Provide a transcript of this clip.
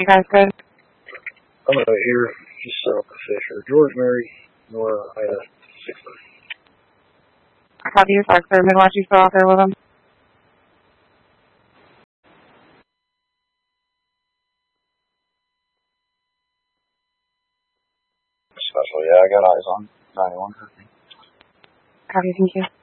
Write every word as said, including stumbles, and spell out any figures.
You guys good? I'm right here. Just set up the Fisher. George, Mary, Nora, Ida, six thirty. How do you talk for Midwatch? You still out there with them? Special, yeah, I got eyes on ninety-one. Copy, thank you.